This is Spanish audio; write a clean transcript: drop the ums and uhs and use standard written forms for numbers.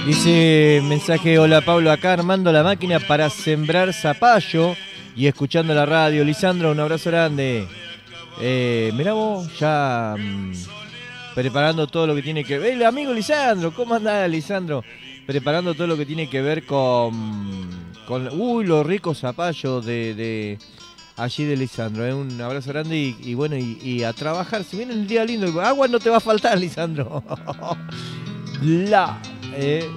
Dice mensaje, hola Pablo, acá armando la máquina para sembrar zapallo y escuchando la radio. Lisandro, un abrazo grande. Mirá vos, ya preparando todo lo que tiene que ver. El amigo Lisandro, ¿cómo andás, Lisandro? Preparando todo lo que tiene que ver con uy, los ricos zapallos de allí de Lisandro. Un abrazo grande y bueno, y a trabajar. Si viene un día lindo, agua no te va a faltar, Lisandro. La